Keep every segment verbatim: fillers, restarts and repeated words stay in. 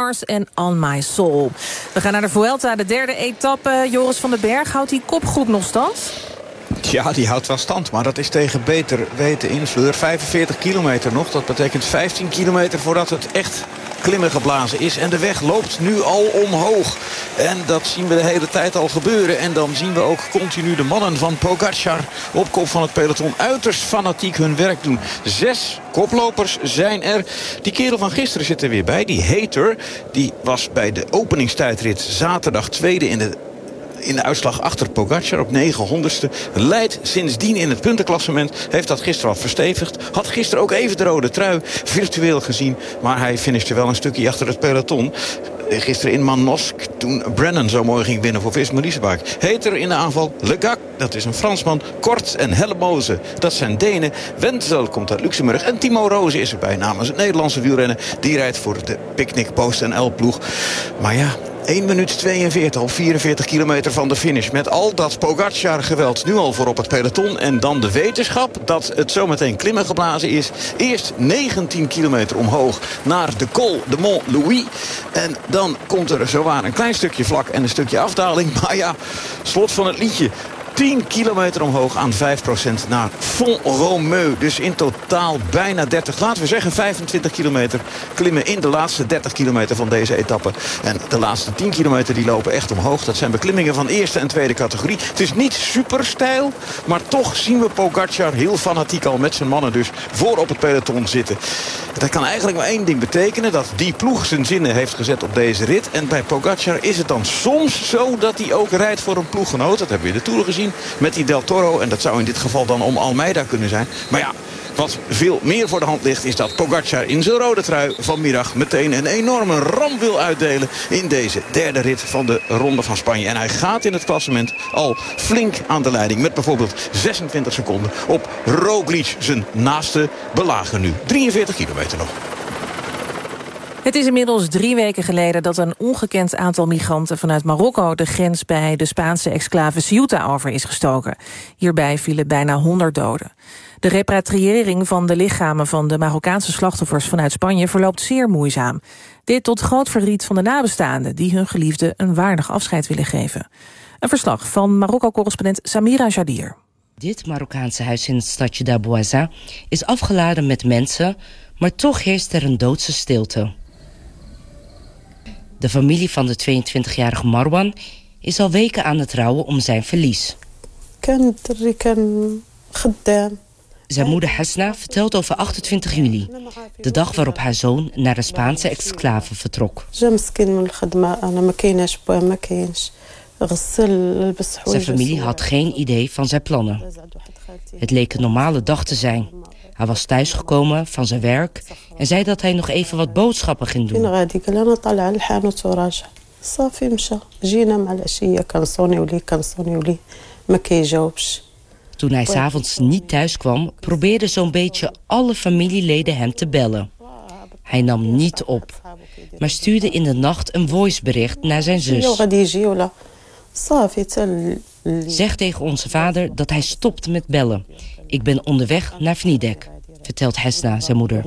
Mars en On My Soul. We gaan naar de Vuelta, de derde etappe. Joris van den Berg, houdt die kopgroep nog stand? Ja, die houdt wel stand, maar dat is tegen beter weten in, Fleur. vijfenveertig kilometer nog, dat betekent vijftien kilometer voordat het echt klimmen geblazen is. En de weg loopt nu al omhoog. En dat zien we de hele tijd al gebeuren. En dan zien we ook continu de mannen van Pogacar op kop van het peloton uiterst fanatiek hun werk doen. Zes koplopers zijn er. Die kerel van gisteren zit er weer bij, die Hater. Die was bij de openingstijdrit zaterdag tweede in de in de uitslag achter Pogacar op negenhonderdste. Leidt sindsdien in het puntenklassement. Heeft dat gisteren al verstevigd. Had gisteren ook even de rode trui virtueel gezien. Maar hij finishte wel een stukje achter het peloton. Gisteren in Manosque, toen Brennan zo mooi ging winnen voor Visma-Leasebike. Heter in de aanval, Le Gac, dat is een Fransman. Kort en Hellemoze, dat zijn Denen. Wenzel komt uit Luxemburg. En Timo Roze is erbij namens het Nederlandse wielrennen. Die rijdt voor de Picnic Post en L-ploeg. Maar ja, één minuut tweeënveertig op vierenveertig kilometer van de finish. Met al dat Pogacar-geweld nu al voor op het peloton. En dan de wetenschap dat het zometeen klimmen geblazen is. Eerst negentien kilometer omhoog naar de Col de Mont-Louis. En dan komt er zowaar een klein stukje vlak en een stukje afdaling. Maar ja, slot van het liedje. tien kilometer omhoog aan vijf procent naar Font-Romeu. Dus in totaal bijna dertig, laten we zeggen vijfentwintig kilometer klimmen in de laatste dertig kilometer van deze etappe. En de laatste tien kilometer die lopen echt omhoog. Dat zijn beklimmingen van eerste en tweede categorie. Het is niet super steil, maar toch zien we Pogacar heel fanatiek al met zijn mannen dus voor op het peloton zitten. Dat kan eigenlijk maar één ding betekenen, dat die ploeg zijn zinnen heeft gezet op deze rit. En bij Pogacar is het dan soms zo dat hij ook rijdt voor een ploeggenoot. Dat hebben we in de Tour gezien met die Del Toro. En dat zou in dit geval dan om Almeida kunnen zijn. Maar ja, wat veel meer voor de hand ligt is dat Pogacar in zijn rode trui vanmiddag meteen een enorme ram wil uitdelen in deze derde rit van de Ronde van Spanje. En hij gaat in het klassement al flink aan de leiding met bijvoorbeeld zesentwintig seconden op Roglic, zijn naaste belager nu. drieënveertig kilometer nog. Het is inmiddels drie weken geleden dat een ongekend aantal migranten vanuit Marokko de grens bij de Spaanse exclave Ceuta over is gestoken. Hierbij vielen bijna honderd doden. De repatriëring van de lichamen van de Marokkaanse slachtoffers vanuit Spanje verloopt zeer moeizaam. Dit tot groot verdriet van de nabestaanden die hun geliefden een waardig afscheid willen geven. Een verslag van Marokko-correspondent Samira Jadir. Dit Marokkaanse huis in het stadje Dabouza is afgeladen met mensen, maar toch heerst er een doodse stilte. De familie van de tweeëntwintigjarige Marwan is al weken aan het rouwen om zijn verlies. Zijn moeder Hasna vertelt over achtentwintig juli, de dag waarop haar zoon naar de Spaanse exclave vertrok. Zijn familie had geen idee van zijn plannen. Het leek een normale dag te zijn. Hij was thuisgekomen van zijn werk en zei dat hij nog even wat boodschappen ging doen. Toen hij 's avonds niet thuis kwam, probeerden zo'n beetje alle familieleden hem te bellen. Hij nam niet op, maar stuurde in de nacht een voicebericht naar zijn zus. Zeg tegen onze vader dat hij stopt met bellen. Ik ben onderweg naar Vnidek, vertelt Hasna, zijn moeder.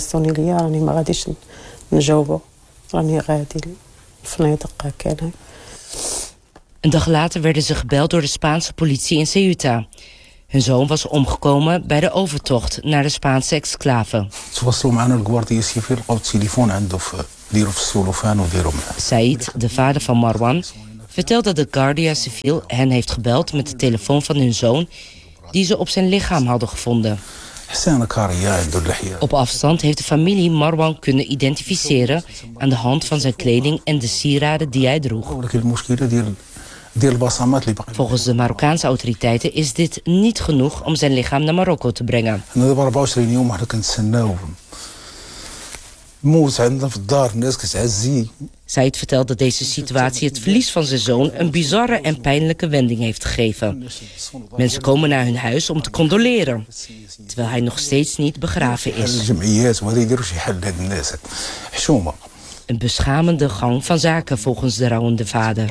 Een dag later werden ze gebeld door de Spaanse politie in Ceuta. Hun zoon was omgekomen bij de overtocht naar de Spaanse exclave. Said, de vader van Marwan, vertelt dat de Guardia Civil hen heeft gebeld met de telefoon van hun zoon die ze op zijn lichaam hadden gevonden. Op afstand heeft de familie Marwan kunnen identificeren aan de hand van zijn kleding en de sieraden die hij droeg. Volgens de Marokkaanse autoriteiten is dit niet genoeg om zijn lichaam naar Marokko te brengen. Said vertelt dat deze situatie het verlies van zijn zoon een bizarre en pijnlijke wending heeft gegeven. Mensen komen naar hun huis om te condoleren, terwijl hij nog steeds niet begraven is. Een beschamende gang van zaken volgens de rouwende vader.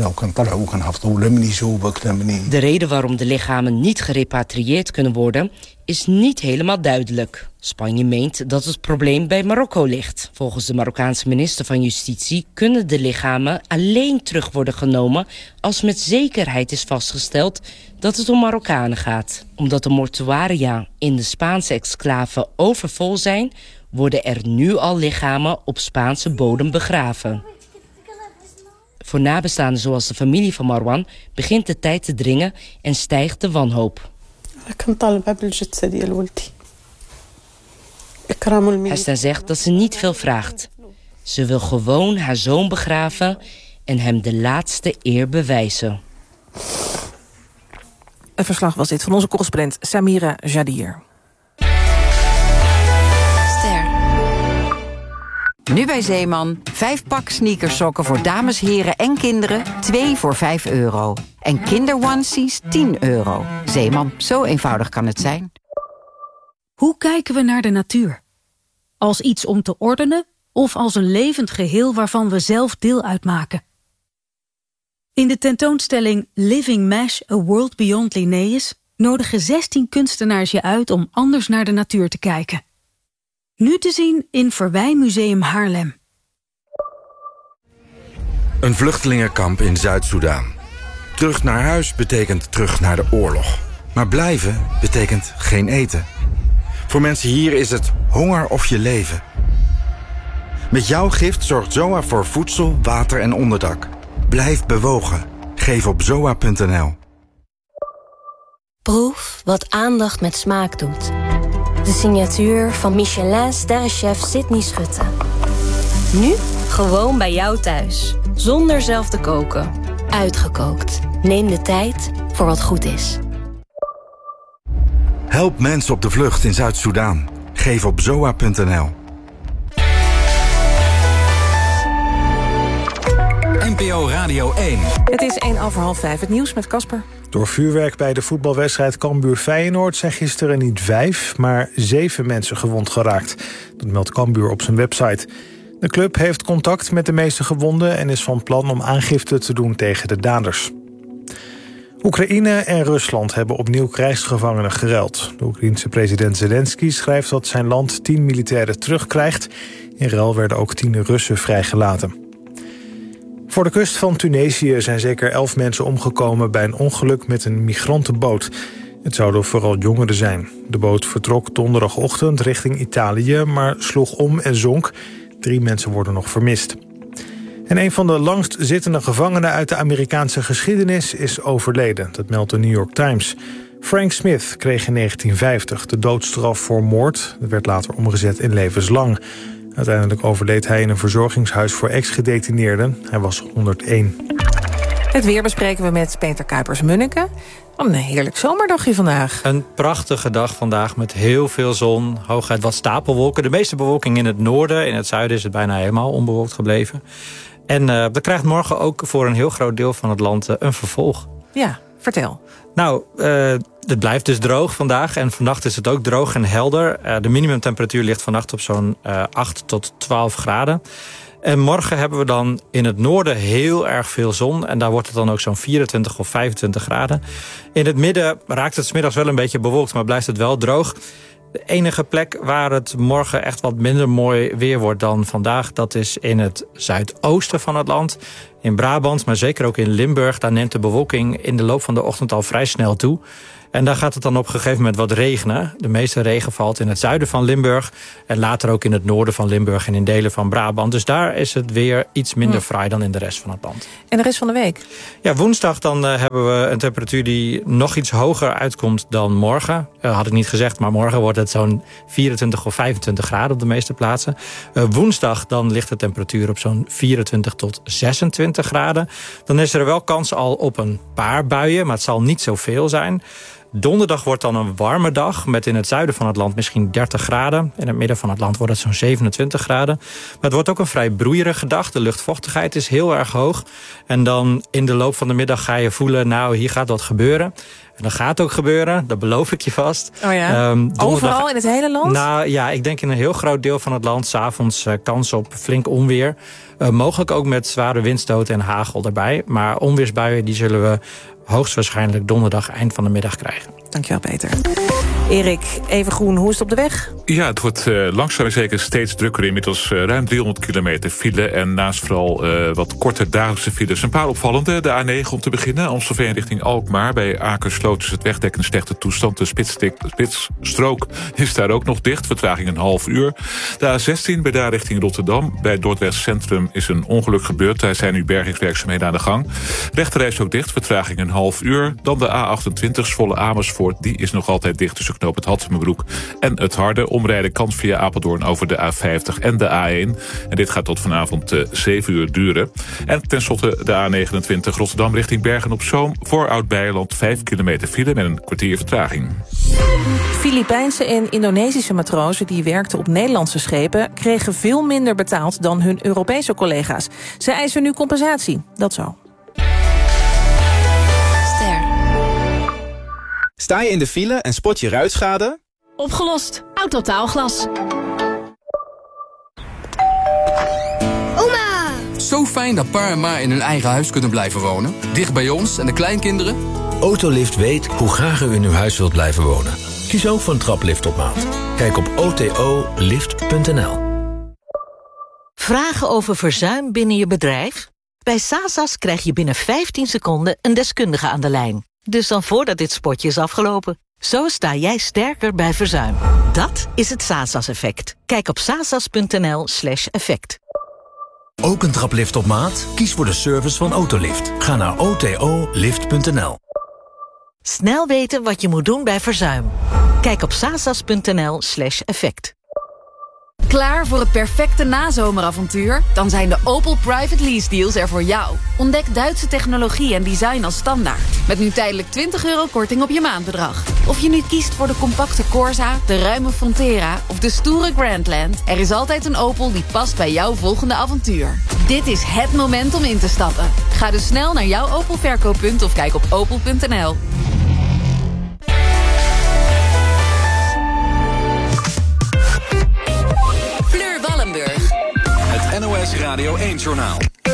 De reden waarom de lichamen niet gerepatrieerd kunnen worden is niet helemaal duidelijk. Spanje meent dat het probleem bij Marokko ligt. Volgens de Marokkaanse minister van Justitie kunnen de lichamen alleen terug worden genomen als met zekerheid is vastgesteld dat het om Marokkanen gaat. Omdat de mortuaria in de Spaanse exclave overvol zijn, worden er nu al lichamen op Spaanse bodem begraven. Voor nabestaanden zoals de familie van Marwan begint de tijd te dringen en stijgt de wanhoop. Hesta zegt dat ze niet veel vraagt. Ze wil gewoon haar zoon begraven en hem de laatste eer bewijzen. Een verslag was dit van onze correspondent Samira Jadir. Nu bij Zeeman, vijf pak sneakersokken voor dames, heren en kinderen, twee voor vijf euro. En kinderonesies tien euro. Zeeman, zo eenvoudig kan het zijn. Hoe kijken we naar de natuur? Als iets om te ordenen of als een levend geheel waarvan we zelf deel uitmaken? In de tentoonstelling Living Mesh, A World Beyond Linnaeus nodigen zestien kunstenaars je uit om anders naar de natuur te kijken. Nu te zien in Verwijmuseum Haarlem. Een vluchtelingenkamp in Zuid-Soedan. Terug naar huis betekent terug naar de oorlog. Maar blijven betekent geen eten. Voor mensen hier is het honger of je leven. Met jouw gift zorgt Z O A voor voedsel, water en onderdak. Blijf bewogen. Geef op zoa punt n l. Proef wat aandacht met smaak doet. De signatuur van Michelin-sterrenchef Sydney Schutte. Nu gewoon bij jou thuis. Zonder zelf te koken. Uitgekookt. Neem de tijd voor wat goed is. Help mensen op de vlucht in Zuid-Soedan. Geef op zoa punt n l. N P O Radio één. Het is één over half vijf. Het nieuws met Casper. Door vuurwerk bij de voetbalwedstrijd Cambuur-Feyenoord zijn gisteren niet vijf, maar zeven mensen gewond geraakt. Dat meldt Cambuur op zijn website. De club heeft contact met de meeste gewonden en is van plan om aangifte te doen tegen de daders. Oekraïne en Rusland hebben opnieuw krijgsgevangenen geruild. De Oekraïense president Zelensky schrijft dat zijn land tien militairen terugkrijgt. In ruil werden ook tien Russen vrijgelaten. Voor de kust van Tunesië zijn zeker elf mensen omgekomen bij een ongeluk met een migrantenboot. Het zouden vooral jongeren zijn. De boot vertrok donderdagochtend richting Italië, maar sloeg om en zonk. Drie mensen worden nog vermist. En een van de langst zittende gevangenen uit de Amerikaanse geschiedenis is overleden. Dat meldt de New York Times. Frank Smith kreeg in negentien vijftig de doodstraf voor moord. Dat werd later omgezet in levenslang. Uiteindelijk overleed hij in een verzorgingshuis voor ex-gedetineerden. Hij was honderdéén. Het weer bespreken we met Peter Kuipers-Munneke. Wat een heerlijk zomerdagje vandaag. Een prachtige dag vandaag met heel veel zon. Hooguit wat stapelwolken. De meeste bewolking in het noorden. In het zuiden is het bijna helemaal onbewolkt gebleven. En uh, dat krijgt morgen ook voor een heel groot deel van het land uh, een vervolg. Ja, vertel. Nou, uh, het blijft dus droog vandaag. En vannacht is het ook droog en helder. Uh, de minimumtemperatuur ligt vannacht op zo'n uh, acht tot twaalf graden. En morgen hebben we dan in het noorden heel erg veel zon. En daar wordt het dan ook zo'n vierentwintig of vijfentwintig graden. In het midden raakt het 's middags wel een beetje bewolkt, maar blijft het wel droog. De enige plek waar het morgen echt wat minder mooi weer wordt dan vandaag, dat is in het zuidoosten van het land. In Brabant, maar zeker ook in Limburg. Daar neemt de bewolking in de loop van de ochtend al vrij snel toe. En daar gaat het dan op een gegeven moment wat regenen. De meeste regen valt in het zuiden van Limburg. En later ook in het noorden van Limburg en in delen van Brabant. Dus daar is het weer iets minder fraai dan in de rest van het land. En de rest van de week? Ja, woensdag dan uh, hebben we een temperatuur die nog iets hoger uitkomt dan morgen. Uh, had ik niet gezegd, maar morgen wordt het zo'n vierentwintig of vijfentwintig graden op de meeste plaatsen. Uh, woensdag dan ligt de temperatuur op zo'n vierentwintig tot zesentwintig graden. Dan is er wel kans al op een paar buien, maar het zal niet zoveel zijn. Donderdag wordt dan een warme dag met in het zuiden van het land misschien dertig graden. In het midden van het land wordt het zo'n zevenentwintig graden. Maar het wordt ook een vrij broeierige dag. De luchtvochtigheid is heel erg hoog. En dan in de loop van de middag ga je voelen, nou, hier gaat wat gebeuren. En dat gaat ook gebeuren, dat beloof ik je vast. Oh ja? Um, donderdag... Overal in het hele land? Nou ja, ik denk in een heel groot deel van het land. 's Avonds uh, kans op flink onweer. Uh, mogelijk ook met zware windstoten en hagel erbij. Maar onweersbuien die zullen we hoogstwaarschijnlijk donderdag eind van de middag krijgen. Dankjewel, Peter. Erik, even groen, hoe is het op de weg? Ja, het wordt uh, langzaam en zeker steeds drukker. Inmiddels uh, ruim driehonderd kilometer file. En naast vooral uh, wat korte dagelijkse files. Een paar opvallende. De A negen om te beginnen. Amstelveen richting Alkmaar. Bij Akersloot is het wegdek in slechte toestand. De spitsstrook is daar ook nog dicht. Vertraging een half uur. De A zestien bij daar richting Rotterdam. Bij Dordrecht Centrum is een ongeluk gebeurd. Daar zijn nu bergingswerkzaamheden aan de gang. Rechterreis ook dicht. Vertraging een half uur. Dan de A achtentwintig Zwolle Amersfoort. Die is nog altijd dicht tussen knoop het Hattemerbroek en het Harde. Omrijden kan via Apeldoorn over de A vijftig en de A één. En dit gaat tot vanavond uh, zeven uur duren. En tenslotte de A negenentwintig Rotterdam richting Bergen-op-Zoom. Voor Oud-Beijerland vijf kilometer file met een kwartier vertraging. Filipijnse en Indonesische matrozen die werkten op Nederlandse schepen kregen veel minder betaald dan hun Europese collega's. Ze eisen nu compensatie. Dat zo. Sta je in de file en spot je ruitschade? Opgelost. Autotaalglas. Oma! Zo fijn dat pa en ma in hun eigen huis kunnen blijven wonen. Dicht bij ons en de kleinkinderen. Autolift weet hoe graag u in uw huis wilt blijven wonen. Kies ook voor een traplift op maat. Kijk op o t o lift punt n l. Vragen over verzuim binnen je bedrijf? Bij Sasas krijg je binnen vijftien seconden een deskundige aan de lijn. Dus dan voordat dit spotje is afgelopen. Zo sta jij sterker bij verzuim. Dat is het Sasas-effect. Kijk op sasas punt n l slash effect. Ook een traplift op maat? Kies voor de service van Autolift. Ga naar o t o lift punt n l. Snel weten wat je moet doen bij verzuim. Kijk op sasas punt n l slash effect. Klaar voor het perfecte nazomeravontuur? Dan zijn de Opel Private Lease Deals er voor jou. Ontdek Duitse technologie en design als standaard. Met nu tijdelijk twintig euro korting op je maandbedrag. Of je nu kiest voor de compacte Corsa, de ruime Frontera of de stoere Grandland. Er is altijd een Opel die past bij jouw volgende avontuur. Dit is het moment om in te stappen. Ga dus snel naar jouw Opel verkooppunt of kijk op opel punt n l. Het N O S Radio één-journaal.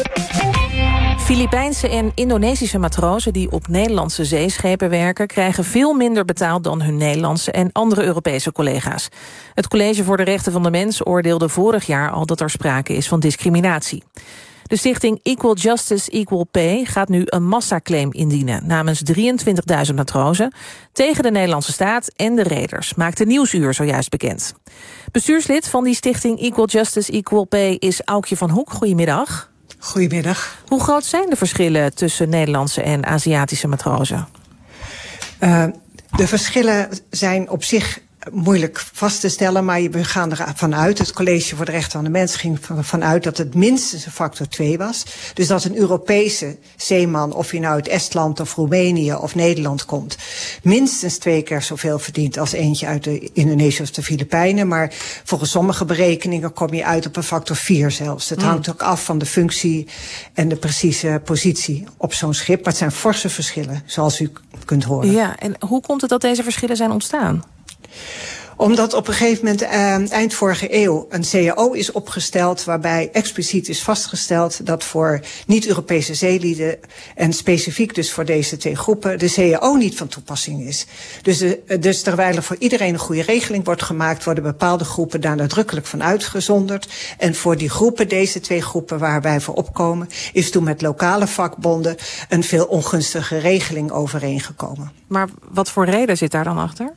Filipijnse en Indonesische matrozen die op Nederlandse zeeschepen werken krijgen veel minder betaald dan hun Nederlandse en andere Europese collega's. Het College voor de Rechten van de Mens oordeelde vorig jaar al dat er sprake is van discriminatie. De stichting Equal Justice, Equal Pay gaat nu een massaclaim indienen namens drieëntwintigduizend matrozen tegen de Nederlandse staat en de reders, maakte Nieuwsuur zojuist bekend. Bestuurslid van die stichting Equal Justice, Equal Pay is Aukje van Hoek. Goedemiddag. Goedemiddag. Hoe groot zijn de verschillen tussen Nederlandse en Aziatische matrozen? Uh, de verschillen zijn op zich moeilijk vast te stellen, maar we gaan ervan uit, het College voor de Rechten van de Mens ging ervan uit dat het minstens een factor twee was. Dus dat een Europese zeeman, of je nou uit Estland of Roemenië of Nederland komt, minstens twee keer zoveel verdient als eentje uit de Indonesië of de Filipijnen. Maar volgens sommige berekeningen kom je uit op een factor vier zelfs. Het mm. hangt ook af van de functie en de precieze positie op zo'n schip. Maar het zijn forse verschillen, zoals u kunt horen. Ja, en hoe komt het dat deze verschillen zijn ontstaan? Omdat op een gegeven moment, uh, eind vorige eeuw, een C A O is opgesteld waarbij expliciet is vastgesteld dat voor niet-Europese zeelieden en specifiek dus voor deze twee groepen de C A O niet van toepassing is. Dus, de, dus terwijl er voor iedereen een goede regeling wordt gemaakt, worden bepaalde groepen daar nadrukkelijk van uitgezonderd. En voor die groepen, deze twee groepen waar wij voor opkomen, is toen met lokale vakbonden een veel ongunstige regeling overeengekomen. Maar wat voor reden zit daar dan achter?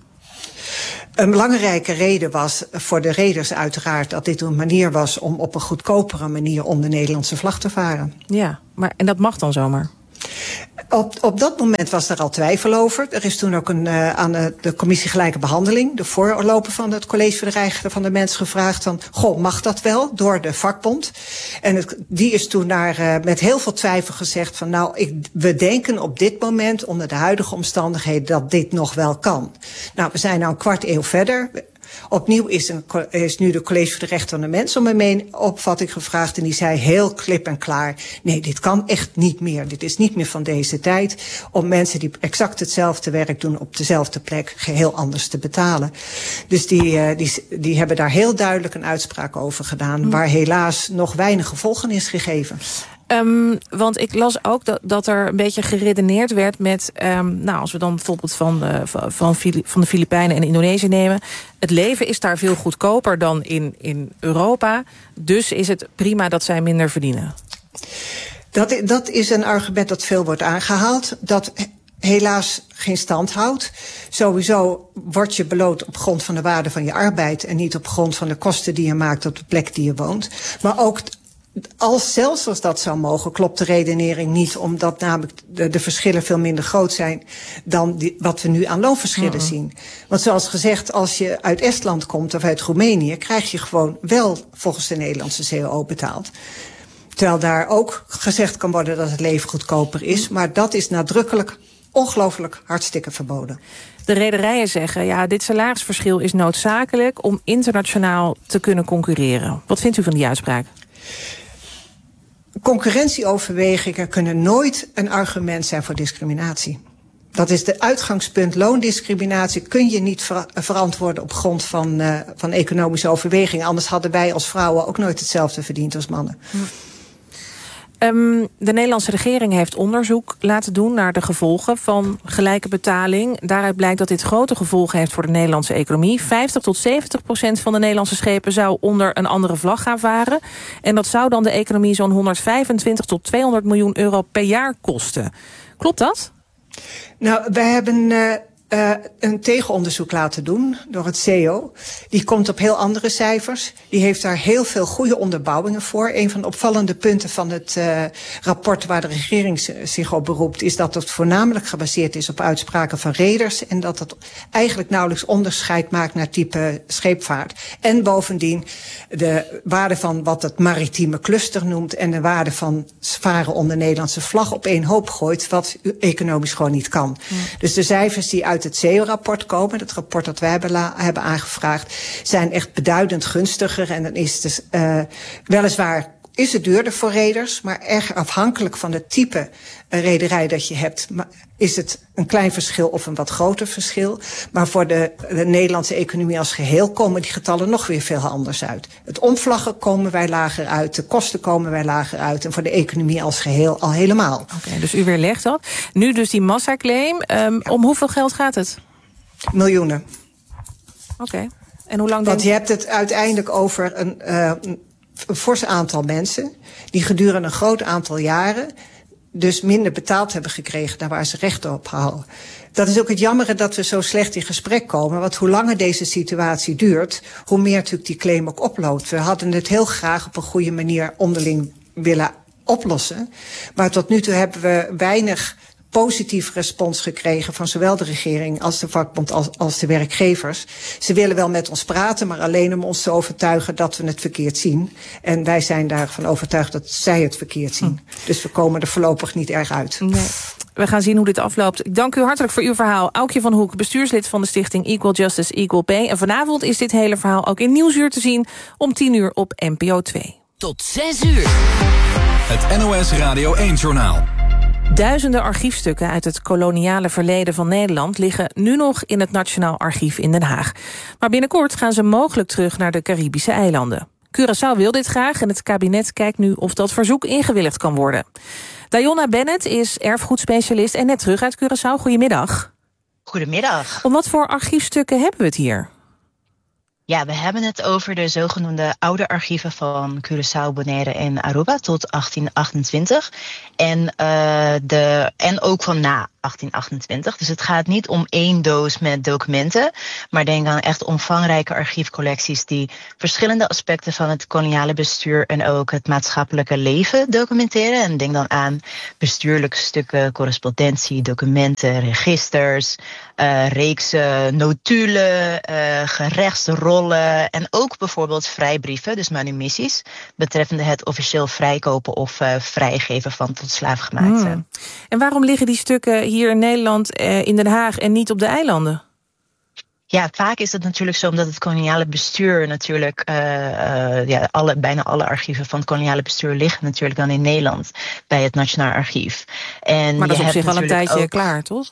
Een belangrijke reden was voor de reders uiteraard dat dit een manier was om op een goedkopere manier om de Nederlandse vlag te varen. Ja, maar en dat mag dan zomaar? Op, op dat moment was er al twijfel over. Er is toen ook een, uh, aan de, de commissie Gelijke Behandeling, de voorloper van het College voor de Rechten van de Mens, gevraagd van, goh, mag dat wel door de vakbond? En het, die is toen naar, uh, met heel veel twijfel gezegd van, nou, ik, we denken op dit moment onder de huidige omstandigheden dat dit nog wel kan. Nou, we zijn nou een kwart eeuw verder. Opnieuw is, een, is nu de College voor de Rechten van de Mens om een meen, opvatting gevraagd. En die zei heel klip en klaar, nee, dit kan echt niet meer. Dit is niet meer van deze tijd om mensen die exact hetzelfde werk doen op dezelfde plek geheel anders te betalen. Dus die, die, die hebben daar heel duidelijk een uitspraak over gedaan, mm. waar helaas nog weinig gevolgen is gegeven. Um, want ik las ook dat, dat er een beetje geredeneerd werd met, um, nou, als we dan bijvoorbeeld van, uh, van, van de Filipijnen en Indonesië nemen, het leven is daar veel goedkoper dan in, in Europa, dus is het prima dat zij minder verdienen. Dat, dat is een argument dat veel wordt aangehaald, dat helaas geen stand houdt. Sowieso word je beloond op grond van de waarde van je arbeid en niet op grond van de kosten die je maakt op de plek die je woont. Maar ook als zelfs als dat zou mogen, klopt de redenering niet, omdat namelijk de, de verschillen veel minder groot zijn dan die, wat we nu aan loonverschillen mm-hmm. zien. Want zoals gezegd, als je uit Estland komt of uit Roemenië, krijg je gewoon wel volgens de Nederlandse C A O betaald. Terwijl daar ook gezegd kan worden dat het leven goedkoper is, maar dat is nadrukkelijk ongelooflijk hartstikke verboden. De rederijen zeggen, ja, dit salarisverschil is noodzakelijk om internationaal te kunnen concurreren. Wat vindt u van die uitspraak? Concurrentieoverwegingen kunnen nooit een argument zijn voor discriminatie. Dat is de uitgangspunt. Loondiscriminatie kun je niet ver- verantwoorden op grond van, uh, van economische overwegingen. Anders hadden wij als vrouwen ook nooit hetzelfde verdiend als mannen. Hm. Um, de Nederlandse regering heeft onderzoek laten doen naar de gevolgen van gelijke betaling. Daaruit blijkt dat dit grote gevolgen heeft voor de Nederlandse economie. vijftig tot zeventig procent van de Nederlandse schepen zou onder een andere vlag gaan varen. En dat zou dan de economie zo'n honderdvijfentwintig tot tweehonderd miljoen euro per jaar kosten. Klopt dat? Nou, wij hebben uh, uh, een tegenonderzoek laten doen door het C E O. Die komt op heel andere cijfers. Die heeft daar heel veel goede onderbouwingen voor. Een van de opvallende punten van het uh, rapport waar de regering zich op beroept is dat het voornamelijk gebaseerd is op uitspraken van reders en dat het eigenlijk nauwelijks onderscheid maakt naar type scheepvaart. En bovendien de waarde van wat het maritieme cluster noemt en de waarde van varen onder Nederlandse vlag op één hoop gooit, wat economisch gewoon niet kan. Ja. Dus de cijfers die uit het C E O-rapport komen, het rapport dat wij hebben, la- hebben aangevraagd, zijn echt beduidend gunstiger. En dan is het dus, uh, weliswaar is het duurder voor reders, maar erg afhankelijk van het type uh, rederij dat je hebt, maar is het een klein verschil of een wat groter verschil. Maar voor de, de Nederlandse economie als geheel komen die getallen nog weer veel anders uit. Het omvlaggen komen wij lager uit, de kosten komen wij lager uit en voor de economie als geheel al helemaal. Oké, okay, dus u weerlegt dat. Nu dus die massaclaim. Um, ja. Om hoeveel geld gaat het? Miljoenen. Oké. Okay. En hoe lang? Want je hebt het uiteindelijk over een, uh, een fors aantal mensen die gedurende een groot aantal jaren dus minder betaald hebben gekregen dan waar ze recht op houden. Dat is ook het jammere dat we zo slecht in gesprek komen. Want hoe langer deze situatie duurt, hoe meer natuurlijk die claim ook oploopt. We hadden het heel graag op een goede manier onderling willen oplossen. Maar tot nu toe hebben we weinig positief respons gekregen van zowel de regering als de vakbond als, als de werkgevers. Ze willen wel met ons praten, maar alleen om ons te overtuigen dat we het verkeerd zien. En wij zijn daarvan overtuigd dat zij het verkeerd zien. Hm. Dus we komen er voorlopig niet erg uit. Nee. We gaan zien hoe dit afloopt. Ik dank u hartelijk voor uw verhaal. Aukje van Hoek, bestuurslid van de stichting Equal Justice, Equal Pay. En vanavond is dit hele verhaal ook in Nieuwsuur te zien om tien uur op N P O twee. Tot zes uur. Het N O S Radio één Journaal. Duizenden archiefstukken uit het koloniale verleden van Nederland liggen nu nog in het Nationaal Archief in Den Haag. Maar binnenkort gaan ze mogelijk terug naar de Caribische eilanden. Curaçao wil dit graag en het kabinet kijkt nu of dat verzoek ingewilligd kan worden. Dayonna Bennett is erfgoedspecialist en net terug uit Curaçao. Goedemiddag. Goedemiddag. Om wat voor archiefstukken hebben we het hier? Ja, we hebben het over de zogenoemde oude archieven van Curaçao, Bonaire en Aruba tot achttien achtentwintig. En, uh, de, en ook van na achttien achtentwintig. Dus het gaat niet om één doos met documenten, maar denk aan echt omvangrijke archiefcollecties die verschillende aspecten van het koloniale bestuur en ook het maatschappelijke leven documenteren. En denk dan aan bestuurlijke stukken, correspondentie, documenten, registers, uh, reeksen, notulen, uh, gerechtsrollen en ook bijvoorbeeld vrijbrieven, dus manumissies, betreffende het officieel vrijkopen of uh, vrijgeven van tot slaafgemaakten. Hmm. En waarom liggen die stukken hier in Nederland, eh, in Den Haag en niet op de eilanden? Ja, vaak is het natuurlijk zo omdat het koloniale bestuur natuurlijk, uh, uh, ja, alle, bijna alle archieven van het koloniale bestuur liggen natuurlijk dan in Nederland bij het Nationaal Archief. En maar dat is op zich wel een tijdje ook klaar, toch?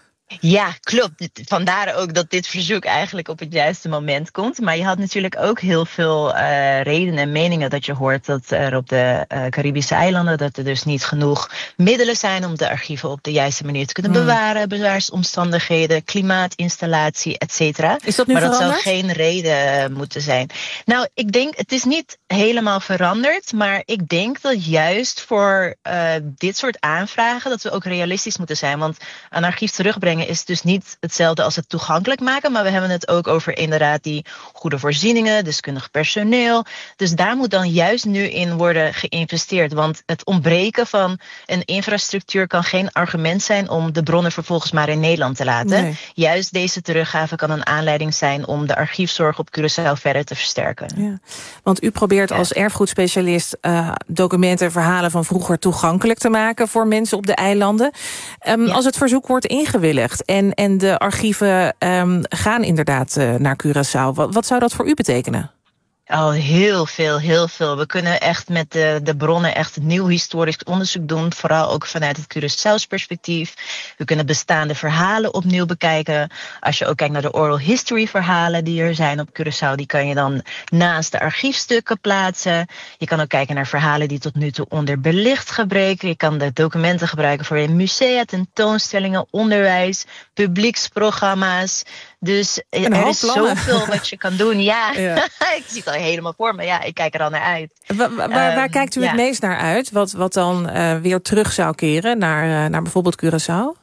Ja, klopt. Vandaar ook dat dit verzoek eigenlijk op het juiste moment komt. Maar je had natuurlijk ook heel veel uh, redenen en meningen dat je hoort dat er op de uh, Caribische eilanden, dat er dus niet genoeg middelen zijn om de archieven op de juiste manier te kunnen bewaren, bewaarsomstandigheden, klimaatinstallatie, et cetera. Is dat nu maar dat veranderd? zou geen reden moeten zijn. Nou, ik denk, het is niet helemaal veranderd, maar ik denk dat juist voor uh, dit soort aanvragen dat we ook realistisch moeten zijn. Want een archief terugbrengen is dus niet hetzelfde als het toegankelijk maken, maar we hebben het ook over inderdaad die goede voorzieningen, deskundig personeel. Dus daar moet dan juist nu in worden geïnvesteerd, want het ontbreken van een infrastructuur kan geen argument zijn om de bronnen vervolgens maar in Nederland te laten. Nee. Juist deze teruggave kan een aanleiding zijn om de archiefzorg op Curaçao verder te versterken. Ja. Want u probeert ja. als erfgoedspecialist uh, documenten en verhalen van vroeger toegankelijk te maken voor mensen op de eilanden. Um, ja. Als het verzoek wordt ingewilligd En, en de archieven um, gaan inderdaad uh, naar Curaçao. Wat, wat zou dat voor u betekenen? Al heel veel, heel veel. We kunnen echt met de, de bronnen echt nieuw historisch onderzoek doen. Vooral ook vanuit het Curaçao's perspectief. We kunnen bestaande verhalen opnieuw bekijken. Als je ook kijkt naar de oral history verhalen die er zijn op Curaçao, die kan je dan naast de archiefstukken plaatsen. Je kan ook kijken naar verhalen die tot nu toe onderbelicht gebreken. Je kan de documenten gebruiken voor musea, tentoonstellingen, onderwijs, publieksprogramma's. Dus er is zoveel wat je kan doen. Ja, ja. Ik zie het al helemaal voor me. Ja, ik kijk er al naar uit. Waar, waar, waar um, kijkt u ja. het meest naar uit? Wat, wat dan uh, weer terug zou keren naar, uh, naar bijvoorbeeld Curaçao?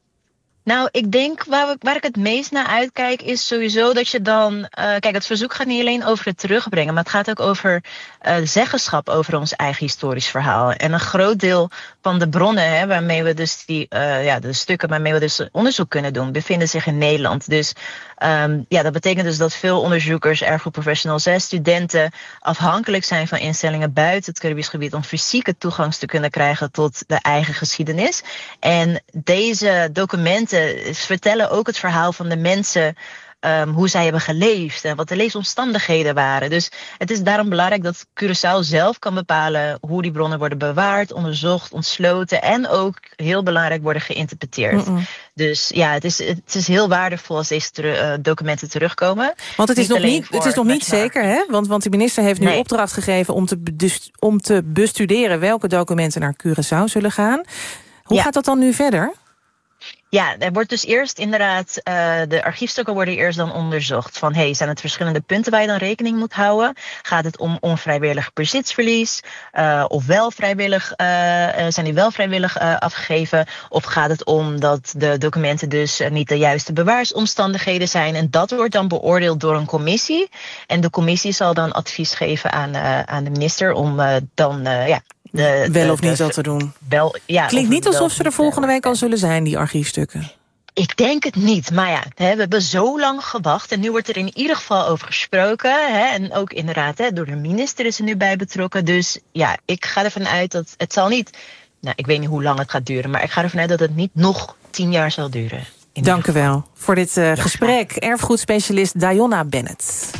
Nou, ik denk waar, we, waar ik het meest naar uitkijk is sowieso dat je dan... Uh, kijk, het verzoek gaat niet alleen over het terugbrengen, maar het gaat ook over uh, zeggenschap over ons eigen historisch verhaal. En een groot deel van de bronnen, hè, waarmee we dus die, uh, ja, de stukken waarmee we dus onderzoek kunnen doen, bevinden zich in Nederland. Dus um, ja, dat betekent dus dat veel onderzoekers, erfgoedprofessionals en studenten afhankelijk zijn van instellingen buiten het Caribisch gebied om fysieke toegang te kunnen krijgen tot de eigen geschiedenis. En deze documenten vertellen ook het verhaal van de mensen, um, hoe zij hebben geleefd en wat de leefomstandigheden waren. Dus het is daarom belangrijk dat Curaçao zelf kan bepalen hoe die bronnen worden bewaard, onderzocht, ontsloten en ook heel belangrijk worden geïnterpreteerd. Mm-mm. Dus ja, het is, het is heel waardevol als deze ter, uh, documenten terugkomen. Want het is niet nog niet, het is nog niet zeker, hè? Want, want de minister heeft nu nee. opdracht gegeven om te, dus, om te bestuderen welke documenten naar Curaçao zullen gaan. Hoe ja. gaat dat dan nu verder? Ja, er wordt dus eerst inderdaad, uh, de archiefstukken worden eerst dan onderzocht. Van, hey, zijn het verschillende punten waar je dan rekening moet houden? Gaat het om onvrijwillig bezitsverlies? Uh, of wel vrijwillig, uh, zijn die wel vrijwillig uh, afgegeven? Of gaat het om dat de documenten dus uh, niet de juiste bewaarsomstandigheden zijn? En dat wordt dan beoordeeld door een commissie. En de commissie zal dan advies geven aan, uh, aan de minister om uh, dan, uh, ja... De, wel de, of niet de, dat te doen. Wel, ja, Klinkt niet alsof ze er volgende week al zullen zijn, die archiefstukken. Ik denk het niet, maar ja, we hebben zo lang gewacht en nu wordt er in ieder geval over gesproken. Hè, en ook inderdaad, hè, door de minister is er nu bij betrokken. Dus ja, ik ga ervan uit dat het zal niet, nou ik weet niet hoe lang het gaat duren, maar ik ga ervan uit dat het niet nog tien jaar zal duren. Dank u wel voor dit uh, ja, gesprek. Erfgoedspecialist Dayonna Bennett.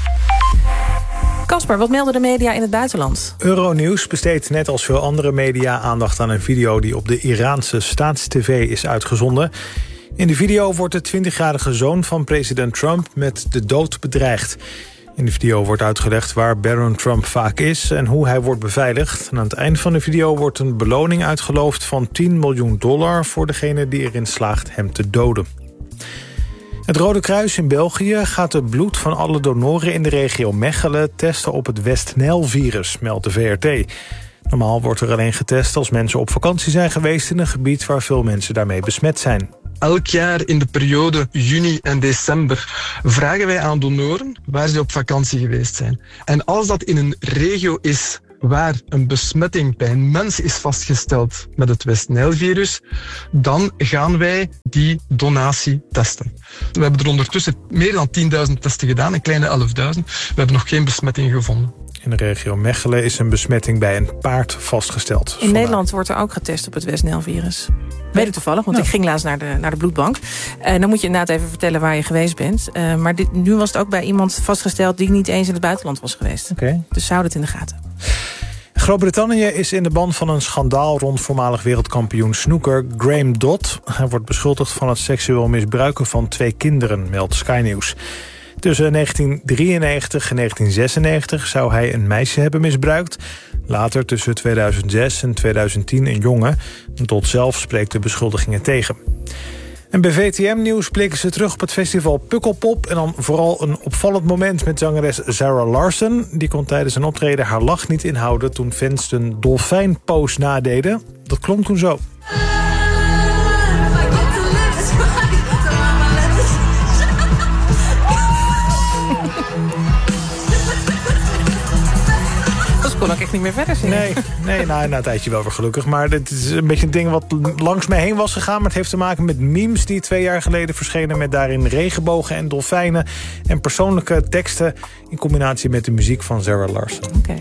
Kasper, wat melden de media in het buitenland? Euronews besteedt net als veel andere media aandacht aan een video die op de Iraanse staatstv is uitgezonden. In de video wordt de twintigjarige zoon van president Trump met de dood bedreigd. In de video wordt uitgelegd waar Baron Trump vaak is en hoe hij wordt beveiligd. En aan het eind van de video wordt een beloning uitgeloofd van tien miljoen dollar voor degene die erin slaagt hem te doden. Het Rode Kruis in België gaat het bloed van alle donoren in de regio Mechelen testen op het West-Nijl-virus, meldt de V R T. Normaal wordt er alleen getest als mensen op vakantie zijn geweest in een gebied waar veel mensen daarmee besmet zijn. Elk jaar in de periode juni en december vragen wij aan donoren waar ze op vakantie geweest zijn. En als dat in een regio is waar een besmetting bij een mens is vastgesteld met het West-Nijl-virus, dan gaan wij die donatie testen. We hebben er ondertussen meer dan tienduizend testen gedaan, een kleine elfduizend. We hebben nog geen besmetting gevonden. In de regio Mechelen is een besmetting bij een paard vastgesteld. In Vandaar. Nederland wordt er ook getest op het West-Nijl-virus. Weet ik toevallig, want nou. ik ging laatst naar de, naar de bloedbank. Uh, dan moet je inderdaad even vertellen waar je geweest bent. Uh, maar dit, nu was het ook bij iemand vastgesteld die niet eens in het buitenland was geweest. Okay. Dus houd het in de gaten. Groot-Brittannië is in de ban van een schandaal rond voormalig wereldkampioen snooker Graham Dodd. Hij wordt beschuldigd van het seksueel misbruiken van twee kinderen, meldt Sky News. Tussen negentien drieënnegentig en negentien zesennegentig zou hij een meisje hebben misbruikt. Later tussen tweeduizend zes en tweeduizend tien een jongen. Dodd zelf spreekt de beschuldigingen tegen. En bij V T M-nieuws blikken ze terug op het festival Pukkelpop. En dan vooral een opvallend moment met zangeres Zara Larsson. Die kon tijdens een optreden haar lach niet inhouden toen fans een dolfijnpose nadeden. Dat klonk toen zo. Kon ik echt niet meer verder zien. Nee, nee nou, na een tijdje wel weer gelukkig. Maar het is een beetje een ding wat langs mij heen was gegaan. Maar het heeft te maken met memes die twee jaar geleden verschenen... met daarin regenbogen en dolfijnen. En persoonlijke teksten in combinatie met de muziek van Zara Larsson. Oké. Okay.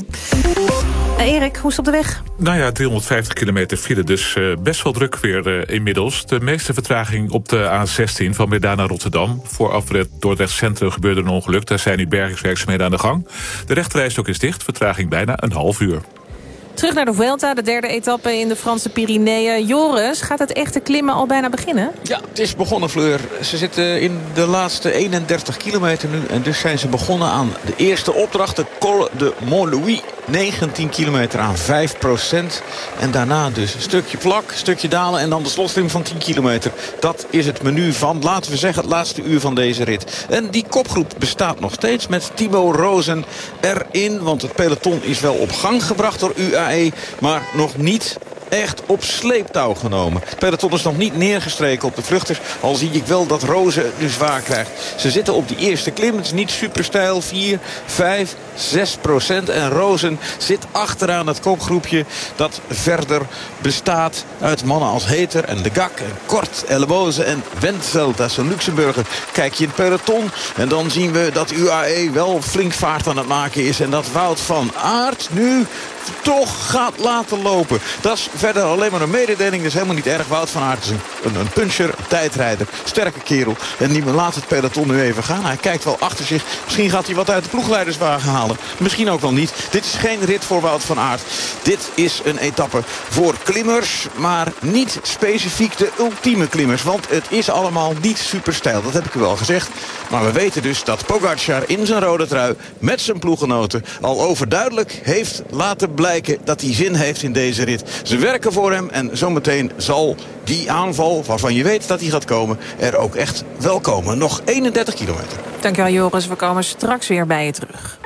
Uh, Erik, hoe is het op de weg? Nou ja, driehonderdvijftig kilometer file, dus uh, best wel druk weer uh, inmiddels. De meeste vertraging op de A zestien van Breda naar Rotterdam. Voor afrit Dordrecht Centrum gebeurde een ongeluk. Daar zijn nu bergingswerkzaamheden aan de gang. De rechterrijstrook is dicht, vertraging bijna een half uur. Terug naar de Vuelta, de derde etappe in de Franse Pyreneeën. Joris, gaat het echte klimmen al bijna beginnen? Ja, het is begonnen, Fleur. Ze zitten in de laatste eenendertig kilometer nu. En dus zijn ze begonnen aan de eerste opdracht. De Col de Montlouis. negentien kilometer aan vijf procent. En daarna dus een stukje vlak, een stukje dalen. En dan de slotstream van tien kilometer. Dat is het menu van, laten we zeggen, het laatste uur van deze rit. En die kopgroep bestaat nog steeds met Thibaut Rosen erin. Want het peloton is wel op gang gebracht door U A E. Maar nog niet echt op sleeptouw genomen. Het peloton is nog niet neergestreken op de vluchters. Al zie ik wel dat Rozen nu zwaar krijgt. Ze zitten op die eerste klim. Het is niet super steil. vier, vijf, zes procent. En Rozen zit achteraan het kopgroepje dat verder bestaat uit mannen als Heter en De Gak en Kort, Elleboze en Wentveld. Dat is een Luxemburger. Kijk je in het peloton en dan zien we dat U A E wel flink vaart aan het maken is. En dat Wout van Aert nu toch gaat laten lopen. Dat is verder alleen maar een mededeling. Dat is helemaal niet erg. Wout van Aert is een, een, een puncher, een tijdrijder. Sterke kerel. En die laat het peloton nu even gaan. Hij kijkt wel achter zich. Misschien gaat hij wat uit de ploegleiderswagen halen. Misschien ook wel niet. Dit is geen rit voor Wout van Aert. Dit is een etappe voor klimmers. Maar niet specifiek de ultieme klimmers. Want het is allemaal niet super steil. Dat heb ik u wel gezegd. Maar we weten dus dat Pogacar in zijn rode trui met zijn ploeggenoten al overduidelijk heeft laten blijken dat hij zin heeft in deze rit. Ze werken voor hem en zometeen zal die aanval, waarvan je weet dat hij gaat komen, er ook echt wel komen. Nog eenendertig kilometer. Dankjewel Joris, we komen straks weer bij je terug.